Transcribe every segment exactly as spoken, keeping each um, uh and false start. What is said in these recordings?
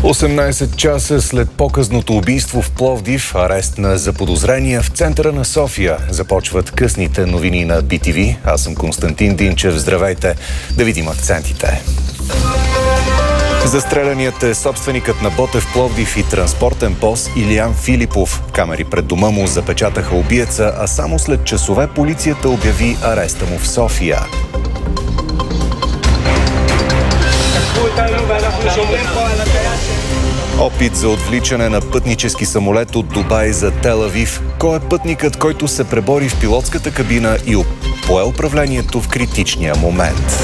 осемнайсет часа след показното убийство в Пловдив, арест на заподозрения в центъра на София. Започват късните новини на Би Ти Ви. Аз съм Константин Динчев. Здравейте! Да видим акцентите. Застреляният е собственикът на Ботев Пловдив и транспортен бос Илиян Филипов. Камери пред дома му запечатаха убиеца, а само след часове полицията обяви ареста му в София. Опит за отвличане на пътнически самолет от Дубай за Тел Авив. Кой е пътникът, който се пребори в пилотската кабина и пое управлението в критичния момент?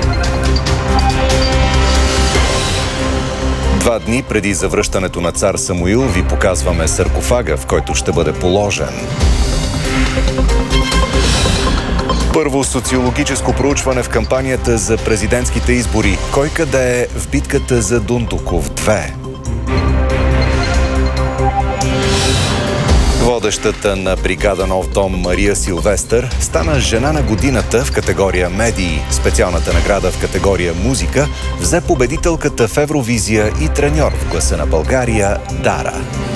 Два дни преди завръщането на цар Самуил ви показваме саркофага, в който ще бъде положен. Първо социологическо проучване в кампанията за президентските избори. Кой къде е в битката за Дундуков две? Водещата на бригада Нов дом Мария Силвестър стана жена на годината в категория медии. Специалната награда в категория музика взе победителката в Евровизия и треньор в Гласа на България Дара.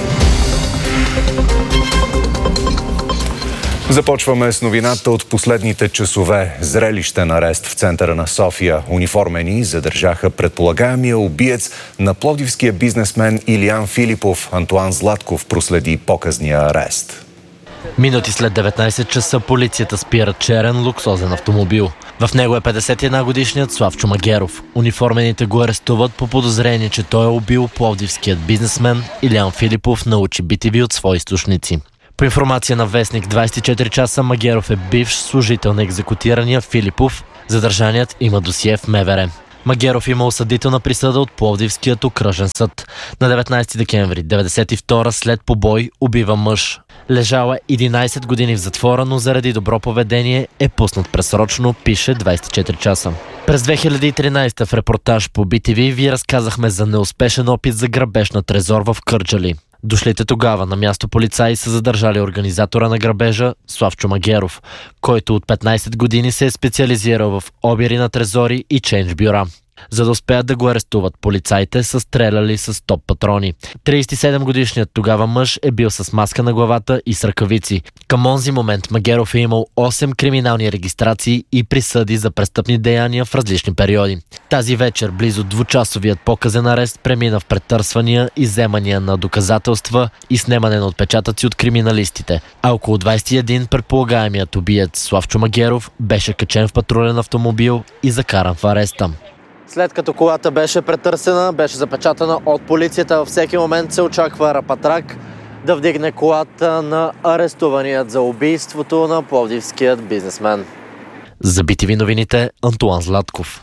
Започваме с новината от последните часове. Зрелищен арест в центъра на София. Униформени задържаха предполагаемия убиец на пловдивския бизнесмен Илиян Филипов. Антуан Златков проследи показния арест. Минути след деветнайсет часа полицията спира черен луксозен автомобил. В него е петдесет и една годишният Славчо Магеров. Униформените го арестуват по подозрение, че той е убил пловдивският бизнесмен Илиян Филипов, научи Би Ти Ви от свои източници. По информация на вестник двайсет и четири часа, Магеров е бивш служител на екзекутирания Филипов. Задържаният има досие в Ем Ве Ре. Магеров има осъдителна присъда от Пловдивският окръжен съд. На деветнайсети декември деветдесет и втора след побой убива мъж. Лежал е единайсет години в затвора, но заради добро поведение е пуснат предсрочно, пише двайсет и четири часа. През две хиляди и тринайсета в репортаж по Би Ти Ви ви разказахме за неуспешен опит за грабеж на трезор в Кърджали. Дошлите тогава на място полицаи са задържали организатора на грабежа Славчо Магеров, който от петнайсет години се е специализирал в обири на трезори и чейндж бюра. За да успеят да го арестуват, полицаите са стреляли с топ патрони. трийсет и седем годишният тогава мъж е бил с маска на главата и с ръкавици. Към онзи момент Магеров е имал осем криминални регистрации и присъди за престъпни деяния в различни периоди. Тази вечер близо двучасовият показен арест премина в претърсвания, изземания на доказателства и снемане на отпечатъци от криминалистите. А около двайсет и един предполагаемият убиец Славчо Магеров беше качен в патрулен автомобил и закаран в ареста. След като колата беше претърсена, беше запечатана от полицията, във всеки момент се очаква рапатрак да вдигне колата на арестуваният за убийството на пловдивският бизнесмен. За Би Ти Ви новините, Антуан Златков.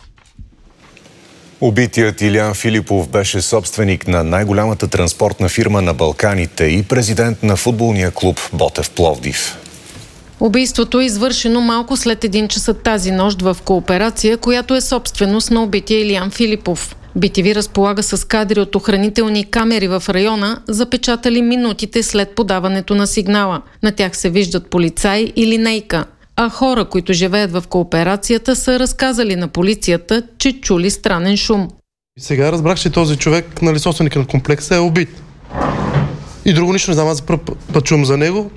Убитият Илиян Филипов беше собственик на най-голямата транспортна фирма на Балканите и президент на футболния клуб Ботев Пловдив. Убийството е извършено малко след един часа тази нощ в кооперация, която е собственост на убития Илиян Филипов. Би Ти Ви разполага с кадри от охранителни камери в района, запечатали минутите след подаването на сигнала. На тях се виждат полицаи и линейка. А хора, които живеят в кооперацията, са разказали на полицията, че чули странен шум. Сега разбрах, че този човек, нали, собственик на комплекса, е убит. И друго нищо не знам, аз за първ път чувам за него.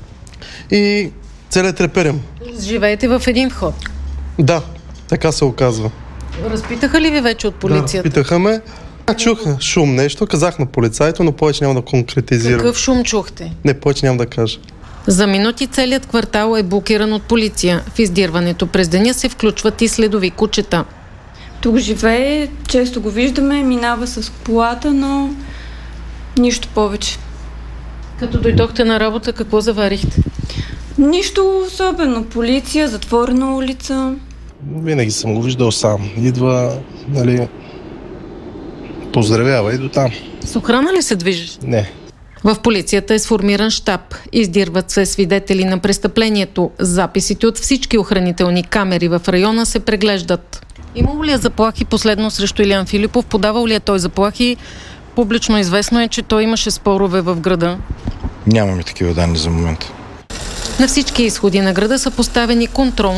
И целият треперем. Живеете в един вход? Да, така се оказва. Разпитаха ли ви вече от полицията? Да, разпитаха ме. Чух шум нещо, казах на полицайто, но повече няма да конкретизирам. Какъв шум чухте? Не, повече няма да кажа. За минути целият квартал е блокиран от полиция. В издирването през деня се включват и следови кучета. Тук живее, често го виждаме, минава с колата, но нищо повече. Като дойдохте на работа, какво заварихте? Нищо особено. Полиция, затворена улица. Винаги съм го виждал сам. Идва, нали, поздравява и до там. С охрана ли се движиш? Не. В полицията е сформиран щаб. Издирват се свидетели на престъплението. Записите от всички охранителни камери в района се преглеждат. Имало ли е заплахи последно срещу Илиян Филипов? Подавал ли е той заплахи? Публично известно е, че той имаше спорове в града. Нямаме такива данни за момента. На всички изходи на града са поставени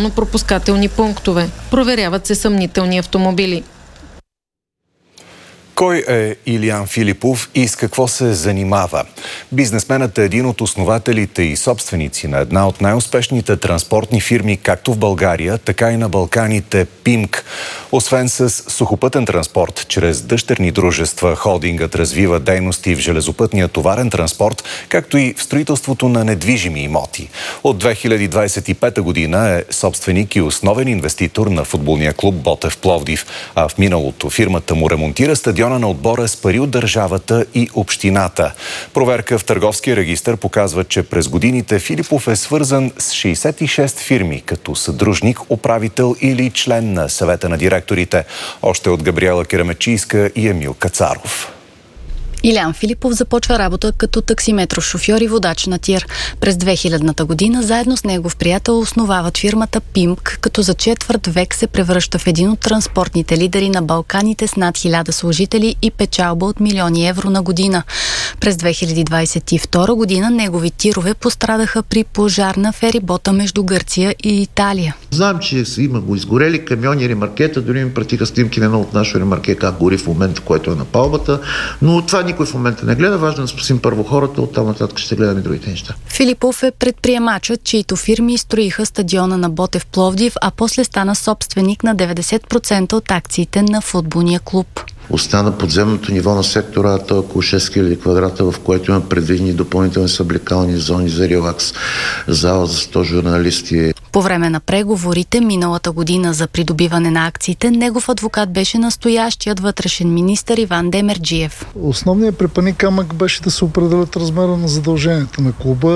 контролно-пропускателни пунктове. Проверяват се съмнителни автомобили. Кой е Илиян Филипов и с какво се занимава? Бизнесменът е един от основателите и собственици на една от най-успешните транспортни фирми както в България, така и на Балканите – ПИМК. Освен с сухопътен транспорт, чрез дъщерни дружества, холдингът развива дейности в железопътния товарен транспорт, както и в строителството на недвижими имоти. От две хиляди двадесет и пета година е собственик и основен инвеститор на футболния клуб Ботев Пловдив, а в миналото фирмата му ремонтира стадиона на отбора с пари от държавата и общината. Проверка в търговския регистър показва, че през годините Филипов е свързан с шейсет и шест фирми като съдружник, управител или член на съвета на директорите. Още от Габриела Керамечийска и Емил Кацаров. Илиян Филипов започва работа като таксиметров шофьор и водач на тир. През две хилядната година заедно с негов приятел основават фирмата ПИМК, като за четвърт век се превръща в един от транспортните лидери на Балканите с над хиляда служители и печалба от милиони евро на година. През две хиляди двадесет и втора година негови тирове пострадаха при пожар на ферибота между Гърция и Италия. Знам, че има го изгорели камиони, ремаркета, дори ми пратиха снимки на едно от нашо ремарке, как гори в момента, в който е на палбата, но това никой в момента не гледа. Важно да спасим първо хората, оттам нататък ще гледаме другите неща. Филипов е предприемачът, чието фирми строиха стадиона на Ботев Пловдив, а после стана собственик на деветдесет процента от акциите на футболния клуб. Остана подземното ниво на сектора, а то е около шест хиляди квадрата, в което има предвидени допълнителни съблекални зони за релакс, зала за сто журналисти. По време на преговорите миналата година за придобиване на акциите, негов адвокат беше настоящият вътрешен министър Иван Демерджиев. Основният препъни камък беше да се определят размера на задълженията на клуба.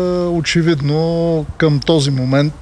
Очевидно към този момент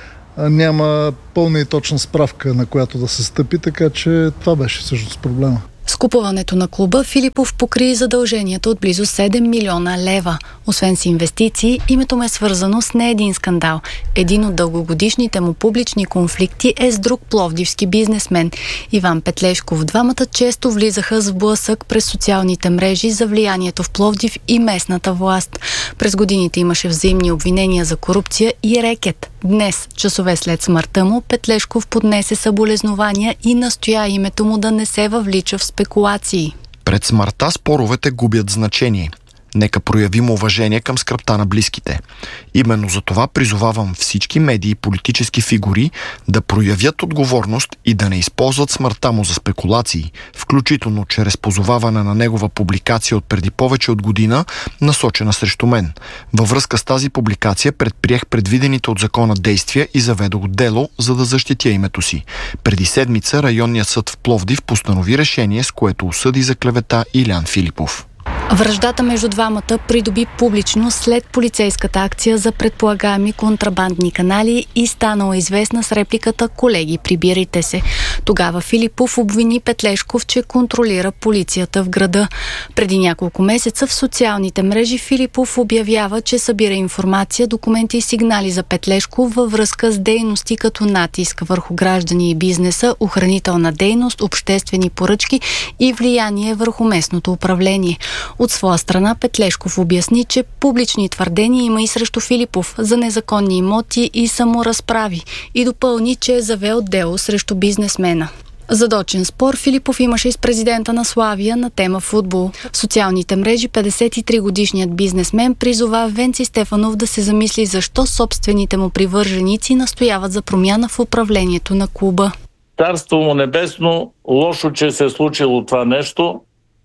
няма пълна и точна справка, на която да се стъпи, така че това беше всъщност проблема. С купуването на клуба Филипов покри задълженията от близо седем милиона лева. Освен с инвестиции, името му е свързано с не един скандал. Един от дългогодишните му публични конфликти е с друг пловдивски бизнесмен – Иван Петлешков. Двамата често влизаха с блъсък през социалните мрежи за влиянието в Пловдив и местната власт. През годините имаше взаимни обвинения за корупция и рекет. Днес, часове след смъртта му, Петлешков поднесе съболезнования и настоя името му да не се въвлича в спекулации. Пред смъртта споровете губят значение. Нека проявим уважение към скръбта на близките. Именно за това призовавам всички медии и политически фигури да проявят отговорност и да не използват смъртта му за спекулации, включително чрез позоваване на негова публикация от преди повече от година, насочена срещу мен. Във връзка с тази публикация предприех предвидените от закона действия и заведох дело, за да защитя името си. Преди седмица районният съд в Пловдив постанови решение, с което осъди за клевета Илиян Филипов. Враждата между двамата придоби публичност след полицейската акция за предполагаеми контрабандни канали и станала известна с репликата «Колеги, прибирайте се». Тогава Филипов обвини Петлешков, че контролира полицията в града. Преди няколко месеца в социалните мрежи Филипов обявява, че събира информация, документи и сигнали за Петлешков във връзка с дейности като натиск върху граждани и бизнеса, охранителна дейност, обществени поръчки и влияние върху местното управление. От своя страна Петлешков обясни, че публични твърдения има и срещу Филипов за незаконни имоти и саморазправи и допълни, че е завел дело срещу бизнесмена. Задочен спор Филипов имаше и с президента на Славия на тема футбол. В социалните мрежи петдесет и три годишният бизнесмен призова Венци Стефанов да се замисли защо собствените му привърженици настояват за промяна в управлението на клуба. Царство му небесно, лошо, че се е случило това нещо.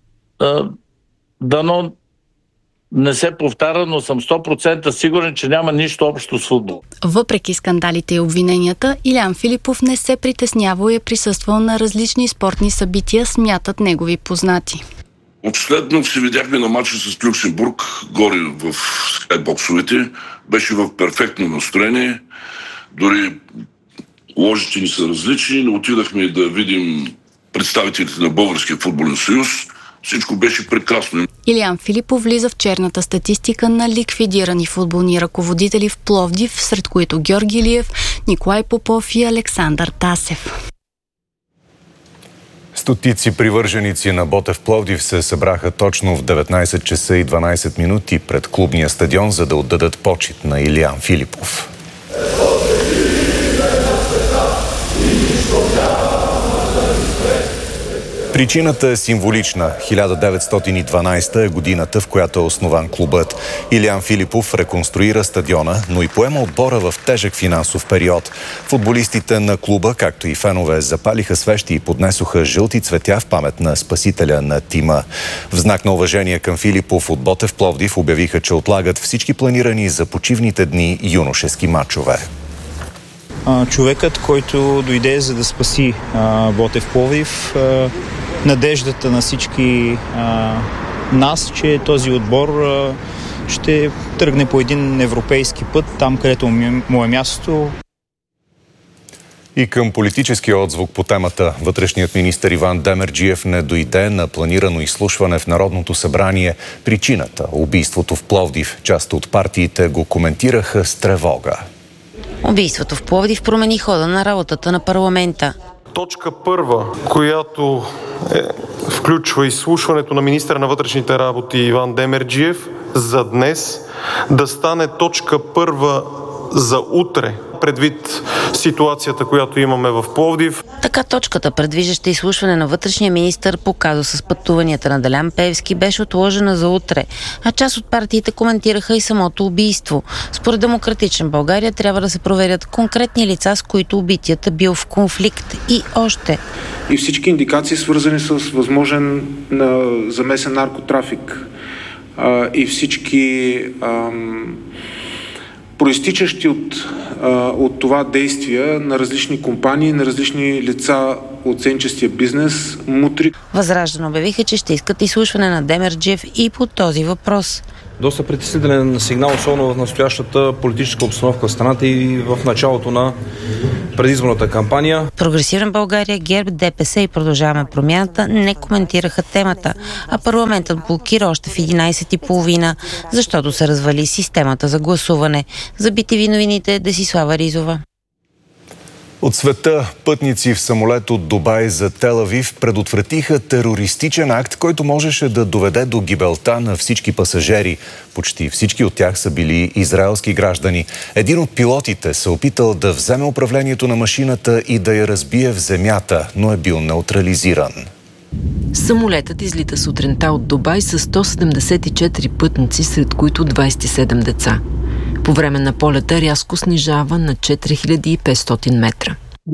Дано не се повтаря, но съм сто процента сигурен, че няма нищо общо с футбол. Въпреки скандалите и обвиненията, Илиян Филипов не се притеснявал и е присъствал на различни спортни събития, смятат негови познати. Последно се видяхме на матча с Люксембург, горе в скайбоксовете. Беше в перфектно настроение. Дори ложите ни са различни, но отидахме да видим представителите на Българския футболен съюз. Всичко беше прекрасно. Илиян Филипов влиза в черната статистика на ликвидирани футболни ръководители в Пловдив, сред които Георги Илиев, Николай Попов и Александър Тасев. Стотици привърженици на Ботев Пловдив се събраха точно в деветнайсет часа и дванайсет минути пред клубния стадион, за да отдадат почит на Илиян Филипов. Причината е символична. хиляда деветстотин и дванадесета е годината, в която е основан клубът. Илиян Филипов реконструира стадиона, но и поема отбора в тежък финансов период. Футболистите на клуба, както и фенове, запалиха свещи и поднесоха жълти цветя в памет на спасителя на тима. В знак на уважение към Филипов от Ботев Пловдив обявиха, че отлагат всички планирани за почивните дни юношески мачове. Човекът, който дойде за да спаси а, Ботев Пловдив, а, надеждата на всички а, нас, че този отбор а, ще тръгне по един европейски път, там където му е място. И към политическия отзвук по темата. Вътрешният министър Иван Демерджиев не дойде на планирано изслушване в Народното събрание. Причината – убийството в Пловдив. Част от партиите го коментираха с тревога. Убийството в Пловдив промени хода на работата на парламента. Точка първа, която е, включва изслушването на министъра на вътрешните работи Иван Демерджиев за днес, да стане точка първа за утре, предвид ситуацията, която имаме в Пловдив. Така точката, предвиждаща изслушване на вътрешния министър по казуса с пътуванията на Делян Пеевски, беше отложена за утре, а част от партиите коментираха и самото убийство. Според Демократична България трябва да се проверят конкретни лица, с които убитият е бил в конфликт и още. И всички индикации, свързани с възможен а, замесен наркотрафик а, и всички ам, проистичащи от, а, от това действия на различни компании, на различни лица от сенчестия бизнес, мутри. Възраждане обявиха, че ще искат изслушване на Демерджиев и по този въпрос. Доста притеснителен сигнал, особено в настоящата политическа обстановка в страната и в началото на предизборната кампания. Прогресивна България, ГЕРБ, ДПС и Продължаваме промяната не коментираха темата, а парламентът блокира още в единадесет и половина, защото се развали системата за гласуване. За би ти ви новините Десислава Ризова. От света пътници в самолет от Дубай за Тел Авив предотвратиха терористичен акт, който можеше да доведе до гибелта на всички пасажери. Почти всички от тях са били израелски граждани. Един от пилотите се опитал да вземе управлението на машината и да я разбие в земята, но е бил неутрализиран. Самолетът излита сутринта от Дубай с сто седемдесет и четири пътници, сред които двадесет и седем деца. По време на полета рязко снижава на четири хиляди и петстотин метра.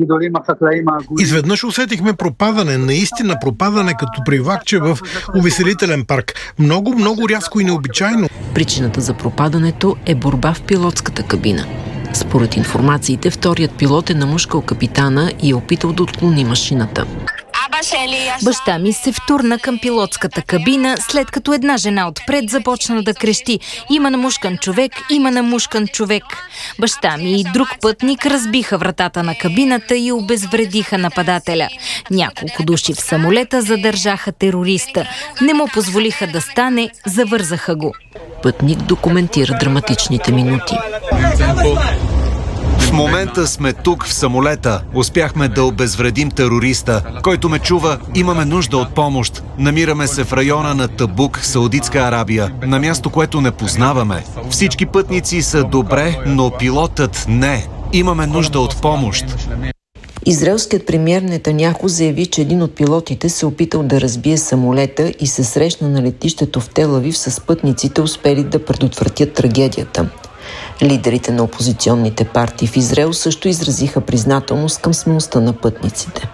Изведнъж усетихме пропадане, наистина пропадане, като при влакче в увеселителен парк. Много, много рязко и необичайно. Причината за пропадането е борба в пилотската кабина. Според информациите, вторият пилот е намушкал капитана и е опитал да отклони машината. Баща ми се втурна към пилотската кабина, след като една жена отпред започна да крещи: "Има намушкан човек, има намушкан човек." Баща ми и друг пътник разбиха вратата на кабината и обезвредиха нападателя. Няколко души в самолета задържаха терориста. Не му позволиха да стане, завързаха го. Пътник документира драматичните минути. В момента сме тук в самолета. Успяхме да обезвредим терориста. Който ме чува, имаме нужда от помощ. Намираме се в района на Табук, Саудитска Арабия, на място, което не познаваме. Всички пътници са добре, но пилотът не. Имаме нужда от помощ. Израелският премиер Нетаняху заяви, че един от пилотите се опитал да разбие самолета и се срещна на летището в Тел Авив с пътниците, успели да предотвратят трагедията. Лидерите на опозиционните партии в Израел също изразиха признателност към смелостта на пътниците.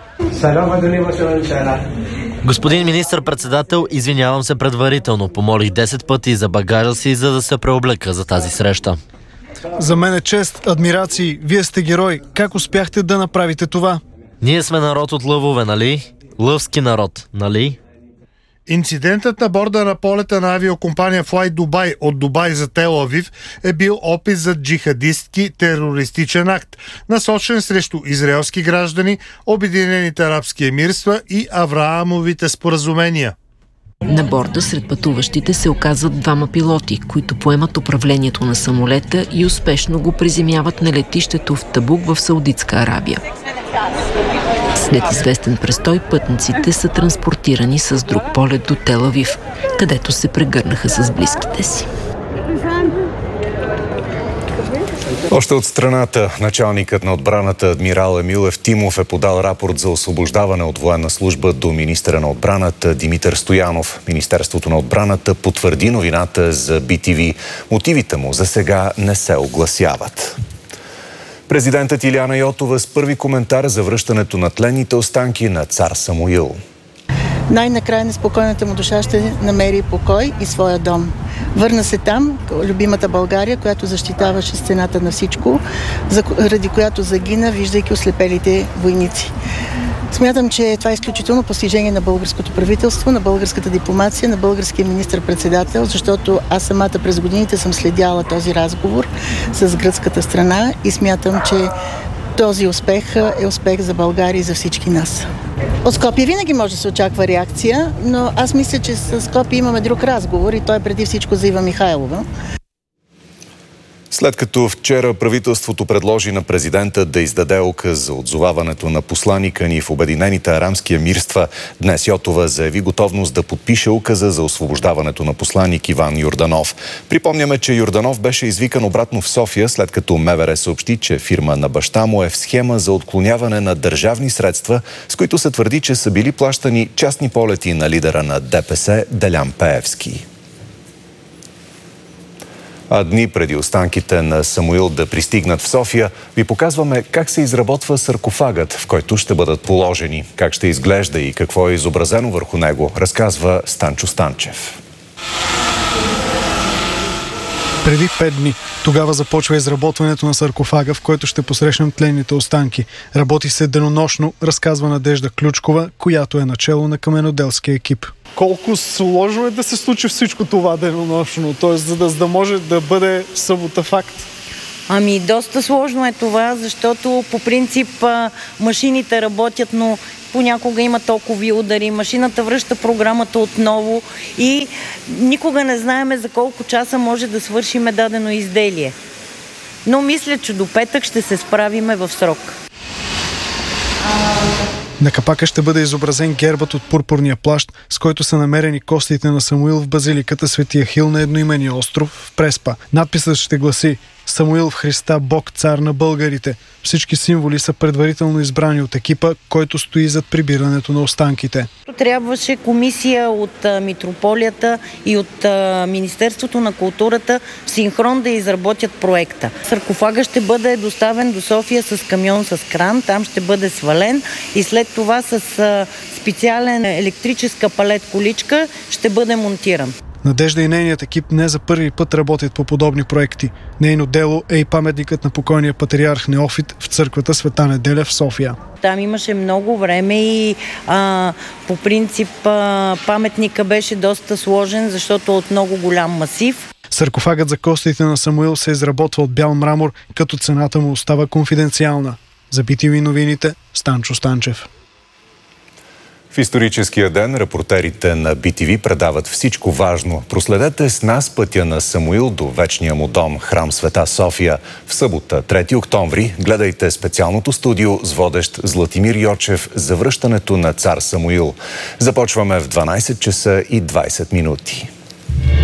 Господин министър-председател, извинявам се предварително. Помолих десет пъти за багажа си, за да се преоблека за тази среща. За мен е чест, адмирации. Вие сте герой. Как успяхте да направите това? Ние сме народ от лъвове, нали? Лъвски народ, нали? Инцидентът на борда на полета на авиокомпания Fly Dubai от Дубай за Тел Авив е бил опит за джихадистки терористичен акт, насочен срещу израелски граждани, Обединените арабски емирства и Авраамовите споразумения. На борда сред пътуващите се оказват двама пилоти, които поемат управлението на самолета и успешно го приземяват на летището в Табук в Саудитска Арабия. След известен престой, пътниците са транспортирани с друг полет до Тел Авив, където се прегърнаха с близките си. Още от страната, началникът на отбраната адмирал Емил Евтимов е подал рапорт за освобождаване от военна служба до министъра на отбраната Димитър Стоянов. Министерството на отбраната потвърди новината за Би Ти Ви. Мотивите му за сега не се огласяват. Президентът Илияна Йотова с първи коментар за връщането на тленните останки на цар Самуил. Най-накрая неспокойната му душа ще намери покой и своя дом. Върна се там, любимата България, която защитаваше стената на всичко, заради която загина, виждайки ослепелите войници. Смятам, че това е изключително постижение на българското правителство, на българската дипломация, на българския министър-председател, защото аз самата през годините съм следяла този разговор с гръцката страна и смятам, че този успех е успех за България и за всички нас. От Скопие винаги може да се очаква реакция, но аз мисля, че с Скопие имаме друг разговор и той е преди всичко за Ива Михайлова. След като вчера правителството предложи на президента да издаде указ за отзоваването на посланика ни в Обединените арабски емирства, днес Йотова заяви готовност да подпише указа за освобождаването на посланик Иван Йорданов. Припомняме, че Йорданов беше извикан обратно в София, след като М В Р съобщи, че фирма на баща му е в схема за отклоняване на държавни средства, с които се твърди, че са били плащани частни полети на лидера на Д П С Делян Пеевски. А дни преди останките на Самуил да пристигнат в София, ви показваме как се изработва саркофагът, в който ще бъдат положени, как ще изглежда и какво е изобразено върху него, разказва Станчо Станчев. Преди пет дни. Тогава започва изработването на саркофага, в който ще посрещнем тленните останки. Работи се денонощно, разказва Надежда Ключкова, която е начело на каменоделския екип. Колко сложно е да се случи всичко това денонощно, т.е. за да, за да може да бъде събота факт? Ами доста сложно е това, защото по принцип машините работят, но понякога има толкова удари, машината връща програмата отново и никога не знаеме за колко часа може да свършиме дадено изделие. Но мисля, че до петък ще се справиме в срок. На капака ще бъде изобразен гербът от пурпурния плащ, с който са намерени костите на Самуил в базиликата Свети Ахил на едноименния остров в Преспа. Надписът ще гласи: Самуил в Христа, Бог, цар на българите. Всички символи са предварително избрани от екипа, който стои зад прибирането на останките. Трябваше комисия от а, митрополията и от а, Министерството на културата в синхрон да изработят проекта. Саркофага ще бъде доставен до София с камион с кран, там ще бъде свален и след това с а, специален електрическа палет-количка ще бъде монтиран. Надежда и нейният екип не за първи път работят по подобни проекти. Нейно дело е и паметникът на покойния патриарх Неофит в църквата Света Неделя в София. Там имаше много време и а, по принцип а, паметника беше доста сложен, защото от много голям масив. Саркофагът за костите на Самуил се изработва от бял мрамор, като цената му остава конфиденциална. За Би Ти Ви новините, Станчо Станчев. В историческия ден репортерите на Би Ти Ви предават всичко важно. Проследете с нас пътя на Самуил до вечния му дом, храм Света София. В събота, трети октомври, гледайте специалното студио с водещ Златимир Йочев за връщането на цар Самуил. Започваме в дванайсет часа и двайсет минути.